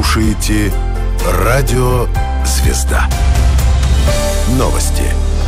слушаете Радио Звезда. Новости.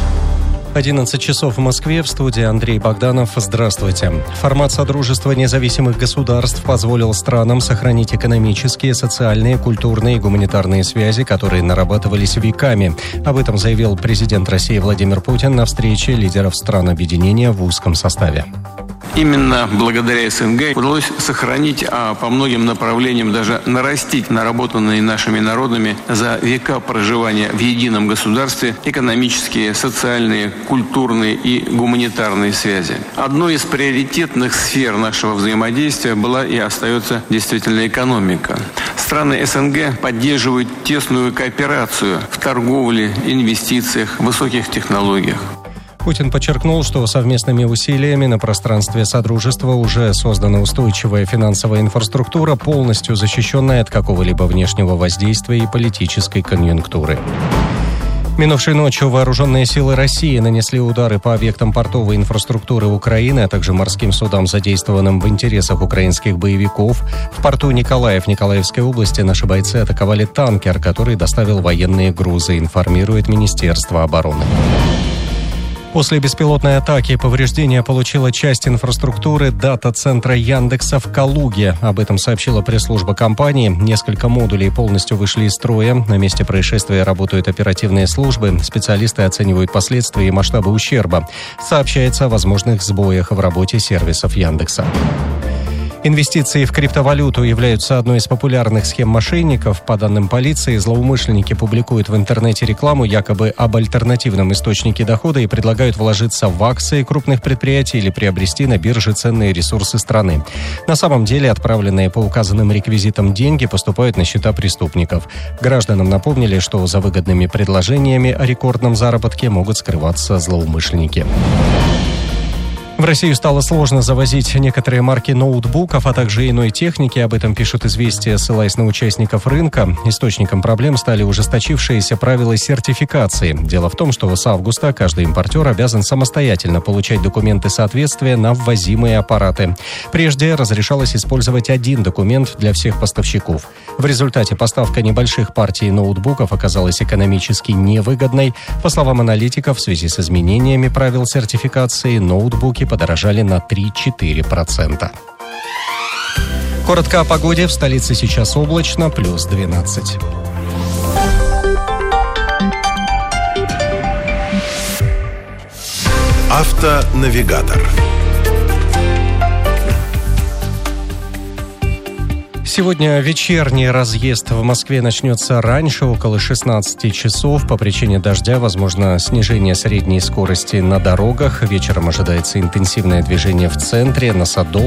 11 часов в Москве, в студии Андрей Богданов. Здравствуйте. Формат Содружества независимых государств позволил странам сохранить экономические, социальные, культурные и гуманитарные связи, которые нарабатывались веками. Об этом заявил президент России Владимир Путин на встрече лидеров стран объединения в узком составе. Именно благодаря СНГ удалось сохранить, а по многим направлениям даже нарастить наработанные нашими народами за века проживания в едином государстве экономические, социальные, культурные и гуманитарные связи. Одной из приоритетных сфер нашего взаимодействия была и остается действительно экономика. Страны СНГ поддерживают тесную кооперацию в торговле, инвестициях, высоких технологиях. Путин подчеркнул, что совместными усилиями на пространстве Содружества уже создана устойчивая финансовая инфраструктура, полностью защищенная от какого-либо внешнего воздействия и политической конъюнктуры. Минувшей ночью вооруженные силы России нанесли удары по объектам портовой инфраструктуры Украины, а также морским судам, задействованным в интересах украинских боевиков. В порту Николаев Николаевской области наши бойцы атаковали танкер, который доставил военные грузы, информирует Министерство обороны. После беспилотной атаки повреждения получила часть инфраструктуры дата-центра Яндекса в Калуге. Об этом сообщила пресс-служба компании. Несколько модулей полностью вышли из строя. На месте происшествия работают оперативные службы. Специалисты оценивают последствия и масштабы ущерба. Сообщается о возможных сбоях в работе сервисов Яндекса. Инвестиции в криптовалюту являются одной из популярных схем мошенников. По данным полиции, злоумышленники публикуют в интернете рекламу якобы об альтернативном источнике дохода и предлагают вложиться в акции крупных предприятий или приобрести на бирже ценные ресурсы страны. На самом деле отправленные по указанным реквизитам деньги поступают на счета преступников. Гражданам напомнили, что за выгодными предложениями о рекордном заработке могут скрываться злоумышленники. В Россию стало сложно завозить некоторые марки ноутбуков, а также иной техники. Об этом пишут «Известия», ссылаясь на участников рынка. Источником проблем стали ужесточившиеся правила сертификации. Дело в том, что с августа каждый импортер обязан самостоятельно получать документы соответствия на ввозимые аппараты. Прежде разрешалось использовать один документ для всех поставщиков. В результате поставка небольших партий ноутбуков оказалась экономически невыгодной. По словам аналитиков, в связи с изменениями правил сертификации ноутбуки подорожали на 3-4%. Коротко о погоде. В столице сейчас облачно, плюс 12. Автонавигатор. Сегодня вечерний разъезд в Москве начнется раньше, около 16 часов. По причине дождя возможно снижение средней скорости на дорогах. Вечером ожидается интенсивное движение в центре, на Садовом.